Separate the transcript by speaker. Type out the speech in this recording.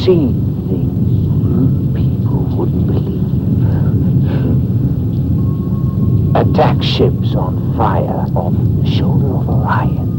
Speaker 1: seen things people wouldn't believe. Attack ships on fire off the shoulder of Orion.